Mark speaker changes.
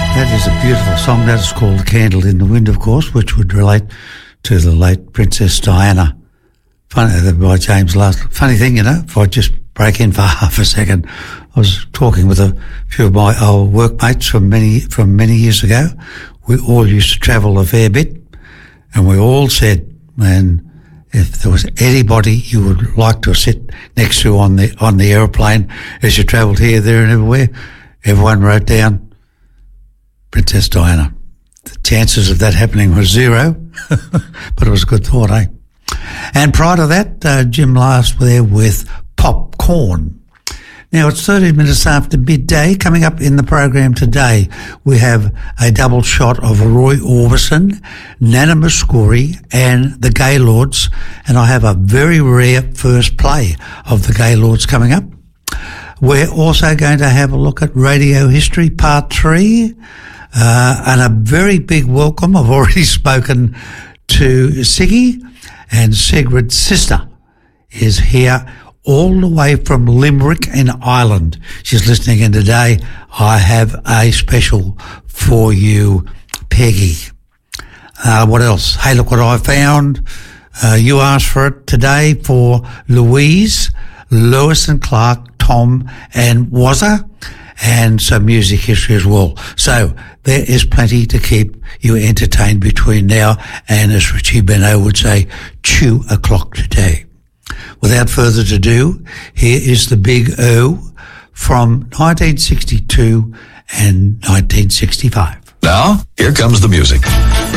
Speaker 1: That is a beautiful song. That is called Candle in the Wind, of course, which would relate to the late Princess Diana. Funny, by James Last. Funny thing, you know, if I just break in for half a second, I was talking with a few of my old workmates from many years ago. We all used to travel a fair bit, and we all said, man, if there was anybody you would like to sit next to on the aeroplane as you travelled here, there and everywhere, everyone wrote down Princess Diana. The chances of that happening were zero, but it was a good thought, eh? And prior to that, Jim Last was there with Popcorn. Now, it's 30 minutes after midday. Coming up in the program today, we have a double shot of Roy Orbison, Nana Muscuri and the Gaylords, and I have a very rare first play of the Gaylords coming up. We're also going to have a look at Radio History Part 3, and a very big welcome. I've already spoken to Siggy, and Sigrid's sister is here all the way from Limerick in Ireland. She's listening in today. I have a special for you, Peggy. What else? Hey, look what I found. You asked for it today for Louise, Lewis and Clark, Tom and Wazza, and some music history as well. So there is plenty to keep you entertained between now and, as Richie Benaud would say, 2 o'clock today. Without further ado, here is the Big O from 1962 and 1965.
Speaker 2: Now, here comes the music.